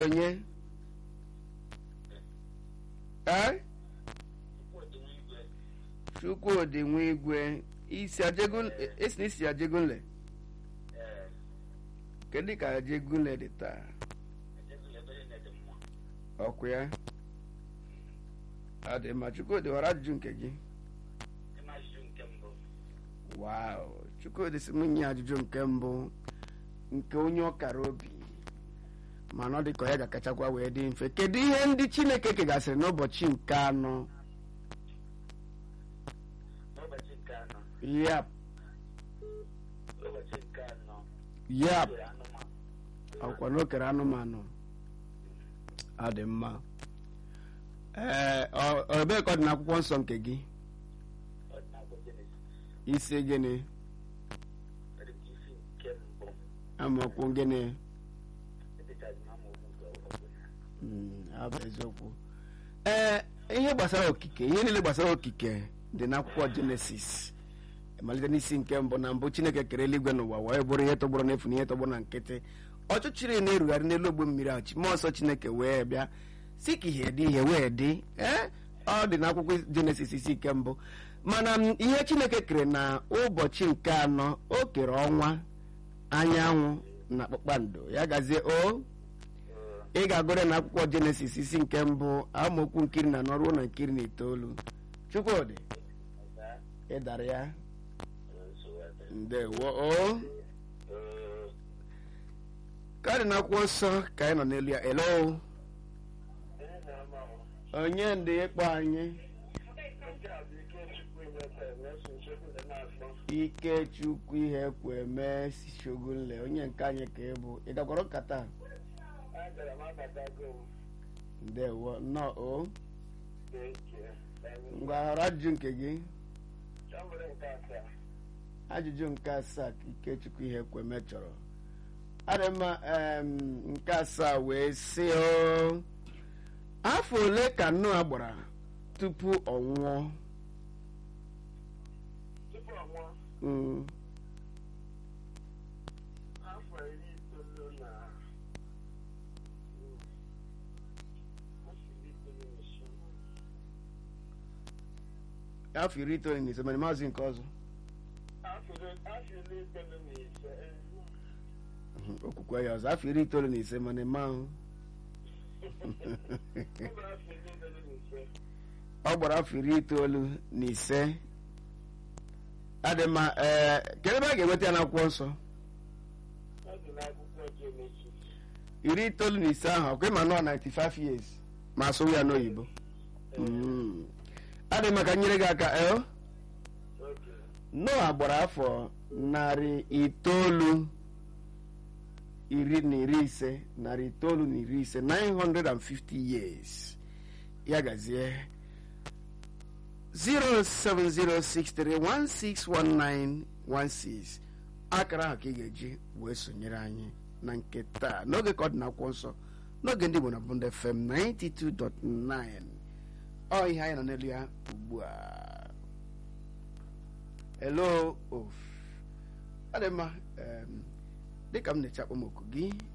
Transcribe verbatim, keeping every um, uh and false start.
onye eh Chukwudi nwa igwe isi ajegun esi na isi ajegunle kedu ka ajegunle dị taa ọkụ ya ọ dị mma. Chukwudi ghọrọ ajụjụ nke gị. Wow, Chukwudi si m nye ajụjụ nke mbụ nke onye ọkara obi mana ọ dị ka ya ga-akachakwa wee dị mfe. Kedu ihe ndị Chineke kegasịrị n'ụbọchị nke anọ? Yap. Yap. Ọkwa n'okere anụmanụ. Ọ dị mma. Ee, ọ ebe ka ọ dị n'akwụkwọ nsọ nke gị? Isi gịnị? Amaokwu gịnị? Abụ eziokwu. Ee, ihe gbasara okike, ihe niile gbasara okike dị n'akwụkwọ Jenesis. Malite n'isi nke mbụ, na mbụ Chineke kere eluigwe n'ụwa wee bụrụ ihe tọgbọrọ n'efu na ihe tọgbọrọ na nkịtị. Ọchịchịrị na-erugharị n'elu ogbo mmiri ahụ, mmụọ nsọ Chineke wee bịa si ka ihe dị ihe wee dị. Ee, ọ dị n'akwụkwọ Jenesis isi nke mbụ. Mana ihe Chineke kere na ụbọchị nke anọ, o kere ọnwa, anyanwụ na kpakpando. Ya gazie o ị ga-agụrụ na akwụkwọ Jenesis isi nke mbụ amaokwu nkiri na anọ ruo na nkiri na itoolu. Chukwudi ị dara ya? Ndewo o ka dị n'akwụkwọ nsọ ka anyị nọ n'elu ya. Hello, onye ndị ịkpọ anyị? Ikechukwu ihe kwe mee si Shogunle. Onye nke anyị ka ị bụ? Ị gakwara nkata? Ndewo nnọọ o ngwa họrọ ajụjụ nke gị. Ajụjụ nke asaa ka Ikechukwu ihe kwe mee chọrọ. Adịmma, nke asaa wee sị o afọ ole ka Noa gbara tupu ọ nwụọ? Mm. Afọ iri itoolu na ise mana maazị nke ọzọ okwukwe ya ọzọ afọ iri itoolu na ise mana eme ahụ ọ gbara afọ iri itoolu na ise. Adị mma. Ee, kedu ebe a ga-enweta ya n'akwụkwọ nsọ? Iri itoolu na ise ahụ ọkwa ịma nọ ninety-five years ma asụ ya n'oyibo. Adị maka nyere gị aka. El Noa gbara afọ narị itoolu iri na iri ise narị itoolu na iri ise nine hundred fifty years. Ya gazie zero seven zero six three one six one nine one six akara ahụ ka ị ga-eji wee sonyere anyị na nke taa n'oge ka ọ dị n'akwụkwọ nsọ n'oge ndị Igbo na Bond F M ninety-two point nine. Ọ ihe anyị nọ n'elu ya ugbu a. Hello of adị mma. Dịka m na-eche akpọmọkụ gị